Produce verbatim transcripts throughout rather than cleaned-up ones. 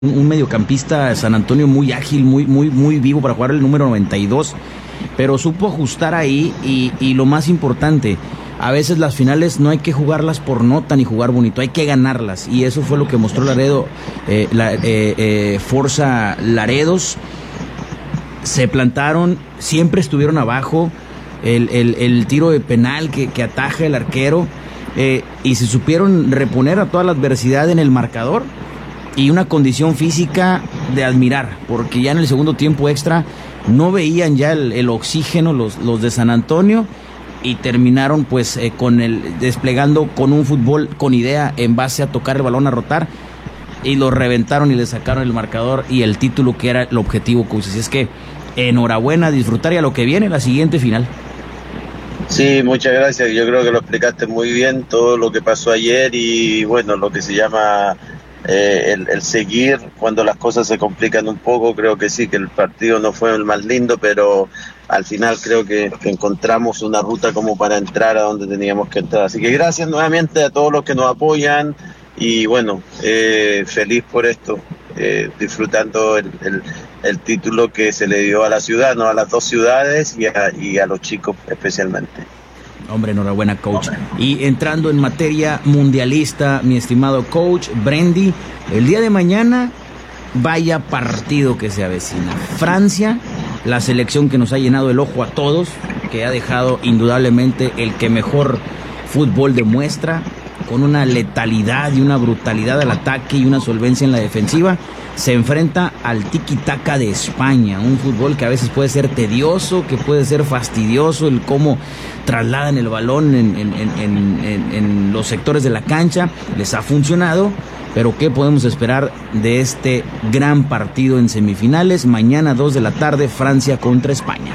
un, un mediocampista de San Antonio muy ágil, muy, muy, muy vivo para jugar el número noventa y dos, pero supo ajustar ahí y, y lo más importante, a veces las finales no hay que jugarlas por nota ni jugar bonito, hay que ganarlas, y eso fue lo que mostró Laredo, eh, la, eh, eh, Forza Laredos. Se plantaron, siempre estuvieron abajo, el, el, el tiro de penal que, que ataja el arquero, eh, y se supieron reponer a toda la adversidad en el marcador, y una condición física de admirar, porque ya en el segundo tiempo extra no veían ya el, el oxígeno los, los de San Antonio, y terminaron pues eh, con el desplegando con un fútbol con idea en base a tocar el balón, a rotar, y lo reventaron y le sacaron el marcador y el título, que era el objetivo, coach. Así es que enhorabuena, disfrutar y a lo que viene, la siguiente final. Sí, muchas gracias. Yo creo que lo explicaste muy bien, todo lo que pasó ayer y bueno, lo que se llama eh, el, el seguir cuando las cosas se complican un poco. Creo que sí, que el partido no fue el más lindo, pero al final creo que, que encontramos una ruta como para entrar a donde teníamos que entrar. Así que gracias nuevamente a todos los que nos apoyan. Y bueno, eh, feliz por esto, eh, disfrutando el, el, el título que se le dio a la ciudad, no a las dos ciudades y a, y a los chicos especialmente. Hombre, enhorabuena, coach. Y entrando en materia mundialista, mi estimado coach Brendy, el día de mañana, vaya partido que se avecina. Francia, la selección que nos ha llenado el ojo a todos, que ha dejado indudablemente el que mejor fútbol demuestra, con una letalidad y una brutalidad al ataque y una solvencia en la defensiva, se enfrenta al tiki-taka de España, un fútbol que a veces puede ser tedioso, que puede ser fastidioso, el cómo trasladan el balón en, en, en, en, en los sectores de la cancha, les ha funcionado, pero ¿qué podemos esperar de este gran partido en semifinales? Mañana dos de la tarde, Francia contra España.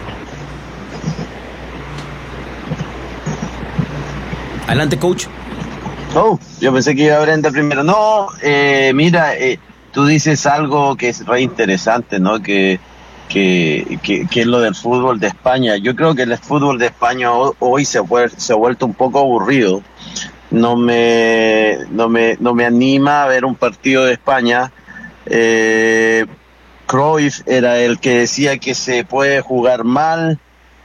Adelante, coach. Oh, yo pensé que iba a Brenda primero. No, eh, mira, eh, tú dices algo que es re interesante, ¿no? Que, que, que, que es lo del fútbol de España. Yo creo que el fútbol de España hoy se, fue, se ha vuelto un poco aburrido. No me, no me, no me anima a ver un partido de España. Eh, Cruyff era el que decía que se puede jugar mal.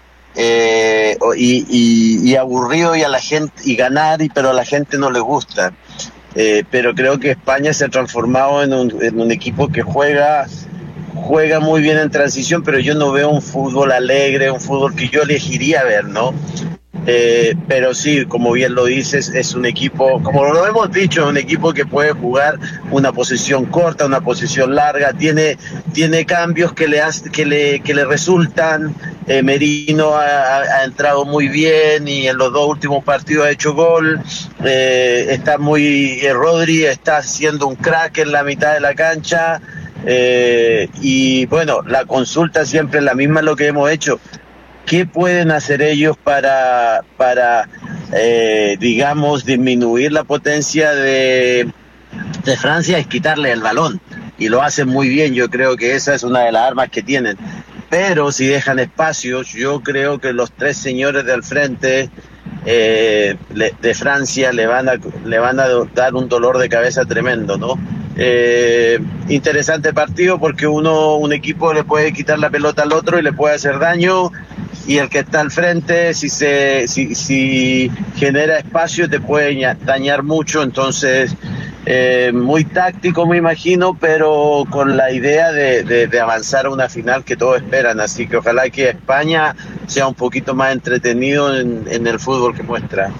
Eh, y, y, y aburrido y a la gente y ganar y pero a la gente no le gusta, eh, pero creo que España se ha transformado en un, en un equipo que juega juega muy bien en transición, pero yo no veo un fútbol alegre, un fútbol que yo elegiría ver, ¿no? Eh, pero sí, como bien lo dices, es un equipo, como lo hemos dicho, un equipo que puede jugar una posición corta, una posición larga, tiene tiene cambios que le que le que le resultan. eh, Merino ha, ha entrado muy bien y en los dos últimos partidos ha hecho gol. eh, está muy eh, Rodri está siendo un crack en la mitad de la cancha, eh, y bueno, la consulta siempre es la misma, lo que hemos hecho. ¿Qué pueden hacer ellos para, para eh, digamos, disminuir la potencia de, de Francia? Es quitarle el balón, y lo hacen muy bien. Yo creo que esa es una de las armas que tienen. Pero si dejan espacios, yo creo que los tres señores del frente eh, le, de Francia le van a le van a dar un dolor de cabeza tremendo, ¿no? Eh, interesante partido, porque uno un equipo le puede quitar la pelota al otro y le puede hacer daño, y el que está al frente, si se si, si genera espacio, te puede dañar mucho. Entonces, eh, muy táctico, me imagino, pero con la idea de, de, de avanzar a una final que todos esperan. Así que ojalá que España sea un poquito más entretenido en, en el fútbol que muestra.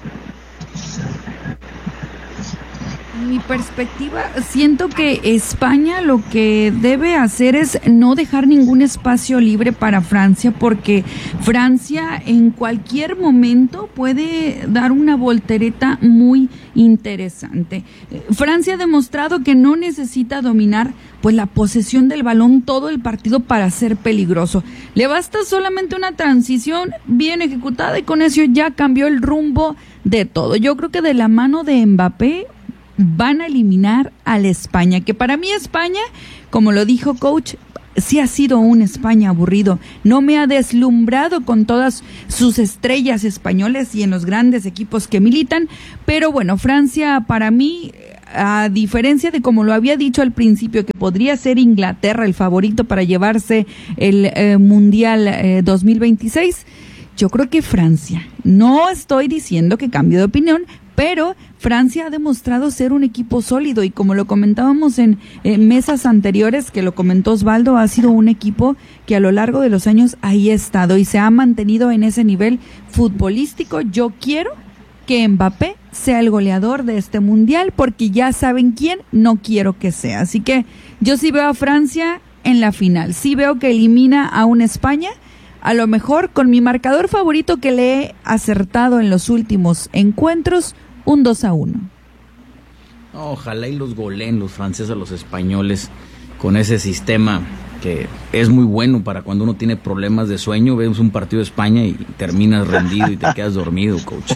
Mi perspectiva, siento que España lo que debe hacer es no dejar ningún espacio libre para Francia, porque Francia en cualquier momento puede dar una voltereta muy interesante. Francia ha demostrado que no necesita dominar pues la posesión del balón todo el partido para ser peligroso. Le basta solamente una transición bien ejecutada y con eso ya cambió el rumbo de todo. Yo creo que de la mano de Mbappé van a eliminar a la España, que para mí España, como lo dijo coach, sí ha sido un España aburrido, no me ha deslumbrado con todas sus estrellas españoles y en los grandes equipos que militan, pero bueno, Francia para mí a diferencia de como lo había dicho al principio, que podría ser Inglaterra el favorito para llevarse el eh, Mundial eh, dos mil veintiséis, yo creo que Francia. No estoy diciendo que cambie de opinión, pero Francia ha demostrado ser un equipo sólido y como lo comentábamos en, en mesas anteriores, que lo comentó Osvaldo, ha sido un equipo que a lo largo de los años ahí ha estado y se ha mantenido en ese nivel futbolístico. Yo quiero que Mbappé sea el goleador de este mundial porque ya saben quién no quiero que sea. Así que yo sí veo a Francia en la final, sí veo que elimina a una España, a lo mejor con mi marcador favorito que le he acertado en los últimos encuentros, un dos a uno. Ojalá y los goleen los franceses a los españoles con ese sistema que es muy bueno para cuando uno tiene problemas de sueño. Vemos un partido de España y terminas rendido y te quedas dormido, coach.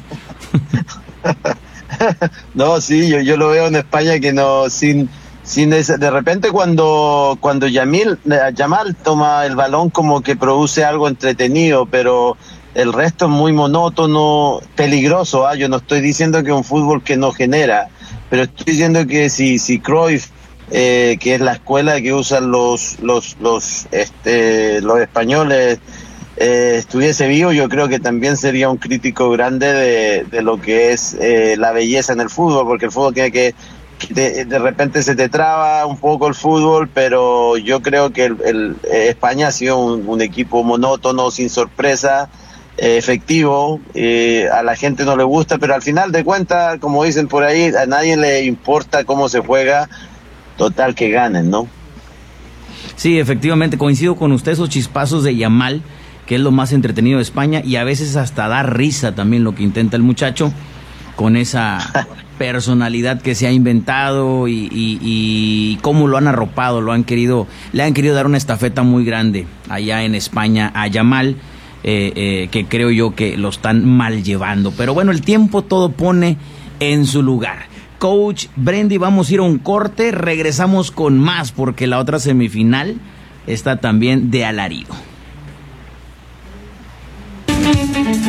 No, sí, yo, yo lo veo en España que no, sin, sin ese, de repente cuando, cuando Yamil, Yamal toma el balón como que produce algo entretenido, pero el resto es muy monótono, peligroso. ¿eh? Yo no estoy diciendo que es un fútbol que no genera, pero estoy diciendo que si, si Cruyff, eh, que es la escuela que usan los, los, los, este, los españoles, eh, estuviese vivo, yo creo que también sería un crítico grande de, de lo que es eh, la belleza en el fútbol, porque el fútbol tiene que, que de, de repente se te traba un poco el fútbol, pero yo creo que el, el España ha sido un, un equipo monótono, sin sorpresa, eh, efectivo, eh, a la gente no le gusta, pero al final de cuentas, como dicen por ahí, a nadie le importa cómo se juega, total que ganen, ¿no? Sí, efectivamente, coincido con usted, esos chispazos de Yamal, que es lo más entretenido de España, y a veces hasta da risa también lo que intenta el muchacho, con esa personalidad que se ha inventado y, y, y cómo lo han arropado, lo han querido, le han querido dar una estafeta muy grande allá en España a Yamal, eh, eh, que creo yo que lo están mal llevando. Pero bueno, el tiempo todo pone en su lugar. Coach Brendy, vamos a ir a un corte, regresamos con más, porque la otra semifinal está también de alarido.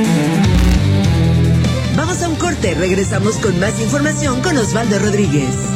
Vamos a un corte, regresamos con más información con Osvaldo Rodríguez.